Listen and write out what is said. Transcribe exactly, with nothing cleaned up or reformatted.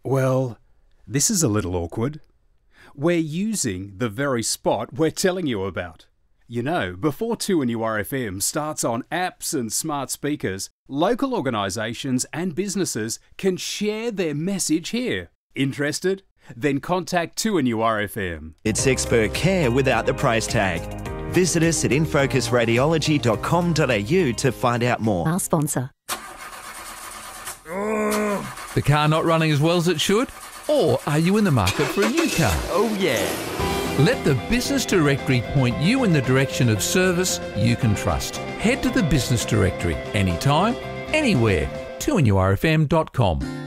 Well, this is a little awkward. We're using the very spot we're telling you about. You know, before two N U R F M starts on apps and smart speakers, local organisations and businesses can share their message here. Interested? Then contact two N U R F M. It's expert care without the price tag. Visit us at infocus radiology dot com dot a u to find out more. Our sponsor. The car not running as well as it should? Or are you in the market for a new car? Oh yeah. Let the Business Directory point you in the direction of service you can trust. Head to the Business Directory anytime, anywhere. two N U R F M dot com.